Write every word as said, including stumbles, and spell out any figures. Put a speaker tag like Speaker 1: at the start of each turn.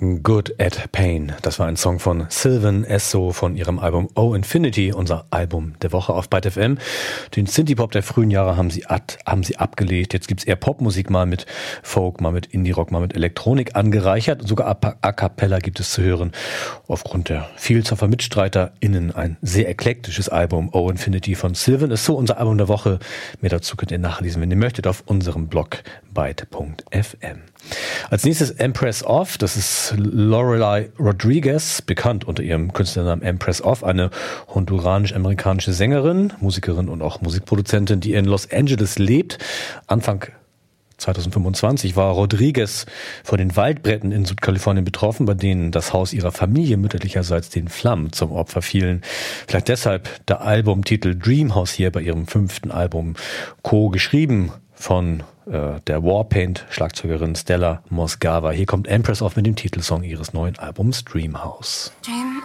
Speaker 1: Good at Pain. Das war ein Song von Sylvan Esso von ihrem Album Oh Infinity, unser Album der Woche auf Byte F M. Den Synthie-Pop der frühen Jahre haben sie, ad, haben sie abgelegt. Jetzt gibt's eher Popmusik, mal mit Folk, mal mit Indie-Rock, mal mit Elektronik angereichert. Sogar a, a cappella gibt es zu hören. Aufgrund der Vielzahl von MitstreiterInnen ein sehr eklektisches Album Oh Infinity von Sylvan Esso, unser Album der Woche. Mehr dazu könnt ihr nachlesen, wenn ihr möchtet, auf unserem Blog byte punkt f m. Als nächstes Empress Off, das ist Lorelei Rodriguez, bekannt unter ihrem Künstlernamen Empress Off, eine honduranisch-amerikanische Sängerin, Musikerin und auch Musikproduzentin, die in Los Angeles lebt. Anfang zweitausendfünfundzwanzig war Rodriguez von den Waldbränden in Südkalifornien betroffen, bei denen das Haus ihrer Familie mütterlicherseits den Flammen zum Opfer fielen. Vielleicht deshalb der Albumtitel Dreamhouse hier bei ihrem fünften Album, co-geschrieben von äh, der Warpaint-Schlagzeugerin Stella Mosgava. Hier kommt Empress Off mit dem Titelsong ihres neuen Albums Dreamhouse.
Speaker 2: Dream